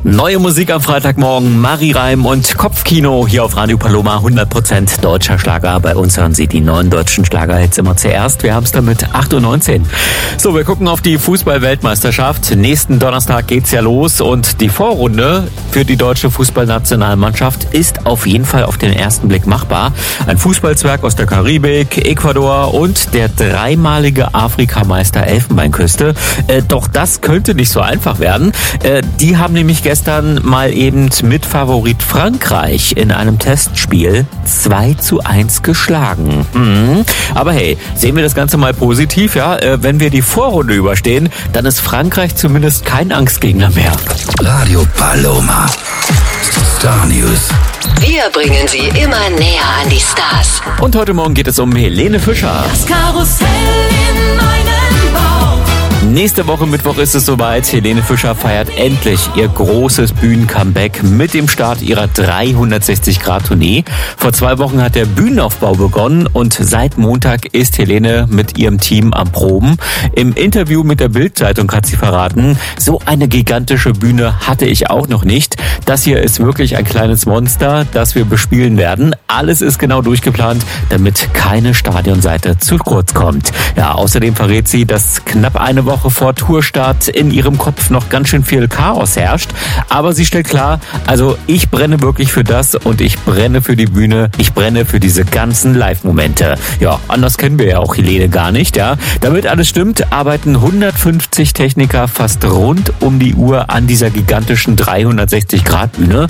Neue Musik am Freitagmorgen, Marie Reim und Kopfkino hier auf Radio Paloma, 100% deutscher Schlager. Bei uns hören Sie die neuen deutschen Schlagerhits immer zuerst. Wir haben es damit 8:19 Uhr. So, wir gucken auf die Fußball-Weltmeisterschaft. Nächsten Donnerstag geht's ja los und die Vorrunde für die deutsche Fußballnationalmannschaft ist auf jeden Fall auf den ersten Blick machbar. Ein Fußballzwerg aus der Karibik, Ecuador und der dreimalige Afrikameister Elfenbeinküste. Doch das könnte nicht so einfach werden. Die haben nämlich gestern mal eben mit Favorit Frankreich in einem Testspiel 2:1 geschlagen. Aber hey, sehen wir das Ganze mal positiv, ja? Wenn wir die Vorrunde überstehen, dann ist Frankreich zumindest kein Angstgegner mehr. Radio Paloma. Star News. Wir bringen Sie immer näher an die Stars. Und heute Morgen geht es um Helene Fischer. Das Karussell in meinem Bauch. Nächste Woche Mittwoch ist es soweit. Helene Fischer feiert endlich ihr großes Bühnen-Comeback mit dem Start ihrer 360-Grad-Tournee. Vor 2 Wochen hat der Bühnenaufbau begonnen und seit Montag ist Helene mit ihrem Team am Proben. Im Interview mit der Bild-Zeitung hat sie verraten, so eine gigantische Bühne hatte ich auch noch nicht. Das hier ist wirklich ein kleines Monster, das wir bespielen werden. Alles ist genau durchgeplant, damit keine Stadionseite zu kurz kommt. Ja, außerdem verrät sie, dass knapp eine Woche vor Tourstart in ihrem Kopf noch ganz schön viel Chaos herrscht. Aber sie stellt klar, also ich brenne wirklich für das und ich brenne für die Bühne. Ich brenne für diese ganzen Live-Momente. Ja, anders kennen wir ja auch Helene gar nicht, ja. Damit alles stimmt, arbeiten 150 Techniker fast rund um die Uhr an dieser gigantischen 360-Grad-Bühne.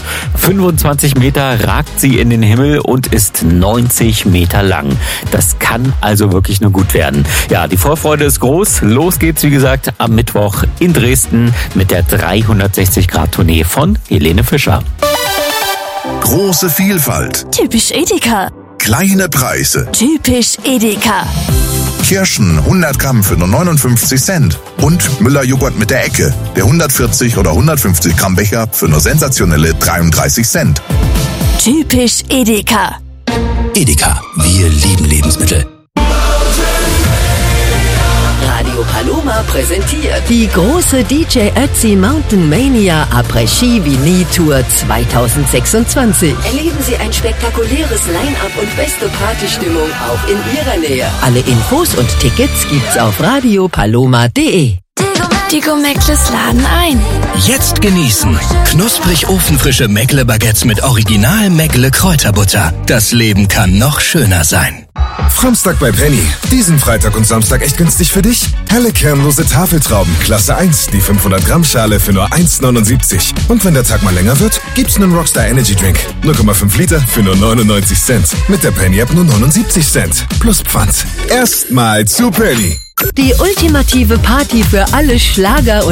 25 Meter ragt sie in den Himmel und ist 90 Meter lang. Das kann also wirklich nur gut werden. Ja, die Vorfreude ist groß. Los geht's, wie gesagt, am Mittwoch in Dresden mit der 360-Grad-Tournee von Helene Fischer. Große Vielfalt. Typisch Edeka. Kleine Preise. Typisch Edeka. Kirschen 100 Gramm für nur 59 Cent. Und Müller-Joghurt mit der Ecke. Der 140 oder 150 Gramm Becher für nur sensationelle 33 Cent. Typisch Edeka. Edeka, wir lieben Lebensmittel. Radio Paloma präsentiert Die große DJ Ötzi Mountain Mania Après-Ski Vinil Tour 2026. Erleben Sie ein spektakuläres Line-Up und beste Partystimmung auch in Ihrer Nähe. Alle Infos und Tickets gibt's auf radiopaloma.de. Die Gomeckles laden ein. Jetzt genießen. Knusprig ofenfrische Meckle-Baguettes mit Original Meckle-Kräuterbutter. Das Leben kann noch schöner sein. Samstag bei Penny. Diesen Freitag und Samstag echt günstig für dich? Helle kernlose Tafeltrauben, Klasse 1, die 500 Gramm Schale für nur 1,79. Und wenn der Tag mal länger wird, gibt's einen Rockstar Energy Drink. 0,5 Liter für nur 99 Cent. Mit der Penny App nur 79 Cent. Plus Pfand. Erstmal zu Penny. Die ultimative Party für alle Schlager- und